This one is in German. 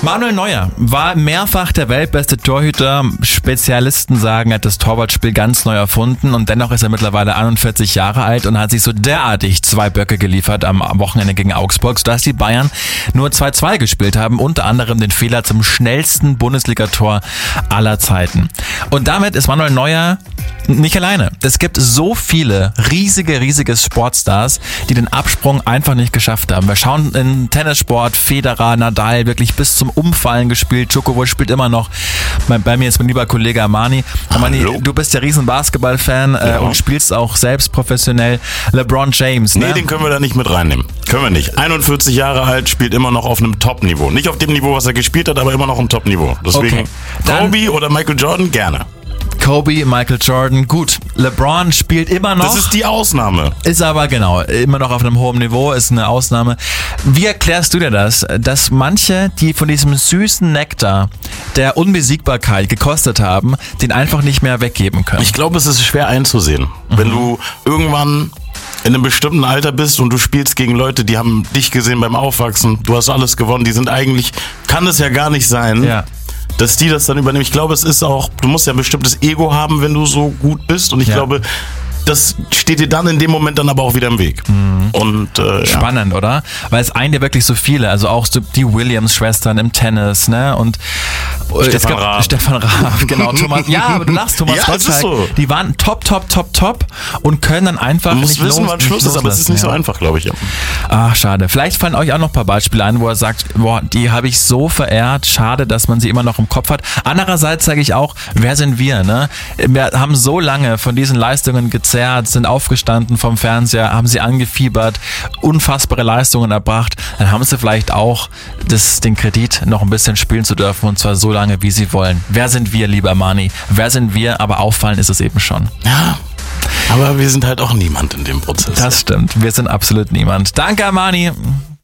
Manuel Neuer war mehrfach der weltbeste Torhüter. Spezialisten sagen, er hat das Torwartspiel ganz neu erfunden und dennoch ist er mittlerweile 41 Jahre alt und hat sich so derartig 2 Böcke geliefert am Wochenende gegen Augsburg, sodass die Bayern nur 2-2 gespielt haben, unter anderem den Fehler zum schnellsten Bundesligator aller Zeiten. Und damit ist Manuel Neuer nicht alleine. Es gibt so viele riesige Sportstars, die den Absprung einfach nicht geschafft haben. Wir schauen in Tennissport, Federer, Nadal wirklich bis zum Umfallen gespielt. Djokovic spielt immer noch. Bei mir ist mein lieber Kollege Armani. Armani, du bist ja riesen Basketball-Fan und spielst auch selbst professionell. LeBron James. Nee, den können wir da nicht mit reinnehmen. Können wir nicht. 41 Jahre alt, spielt immer noch auf einem Top-Niveau. Nicht auf dem Niveau, was er gespielt hat, aber immer noch im Top-Niveau. Deswegen Kobe oder Michael Jordan gerne. Kobe, Michael Jordan, gut. LeBron spielt immer noch. Das ist die Ausnahme. Ist aber genau, immer noch auf einem hohen Niveau, ist eine Ausnahme. Wie erklärst du dir das, dass manche, die von diesem süßen Nektar der Unbesiegbarkeit gekostet haben, den einfach nicht mehr weggeben können? Ich glaube, es ist schwer einzusehen. Wenn du irgendwann in einem bestimmten Alter bist und du spielst gegen Leute, die haben dich gesehen beim Aufwachsen, du hast alles gewonnen, die sind eigentlich, kann es ja gar nicht sein, dass die das dann übernehmen. Ich glaube, es ist auch, du musst ja ein bestimmtes Ego haben, wenn du so gut bist und ich glaube, das steht dir dann in dem Moment dann aber auch wieder im Weg. Und, spannend, oder? Weil es einen ja wirklich so viele, also auch so die Williams-Schwestern im Tennis, ne? Und Stefan Raab, genau. Thomas, ja, aber du lachst, Thomas Gottschalk. So. Die waren top und können dann einfach nicht wissen, wann Schluss ist, aber es ist nicht so einfach, glaube ich. Ja. Ach, schade. Vielleicht fallen euch auch noch ein paar Beispiele ein, wo er sagt, boah, die habe ich so verehrt, schade, dass man sie immer noch im Kopf hat. Andererseits sage ich auch, wer sind wir, ne? Wir haben so lange von diesen Leistungen gezählt, sind aufgestanden vom Fernseher, haben sie angefiebert, unfassbare Leistungen erbracht, dann haben sie vielleicht auch den Kredit, noch ein bisschen spielen zu dürfen und zwar so lange, wie sie wollen. Wer sind wir, lieber Mani? Wer sind wir? Aber auffallen ist es eben schon. Ja, aber wir sind halt auch niemand in dem Prozess. Das stimmt, wir sind absolut niemand. Danke, Mani.